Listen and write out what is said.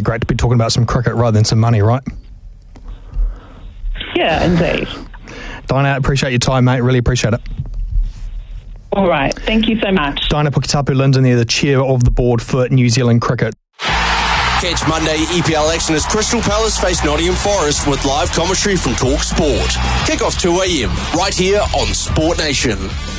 be great to be talking about some cricket rather than some money, right? Yeah, indeed. Dinah, appreciate your time, mate. Really appreciate it. All right. Thank you so much. Dinah Puketapu-Linden there, the chair of the board for New Zealand Cricket. Catch Monday EPL action as Crystal Palace face Nottingham Forest with live commentary from Talk Sport. Kick off 2 a.m. right here on Sport Nation.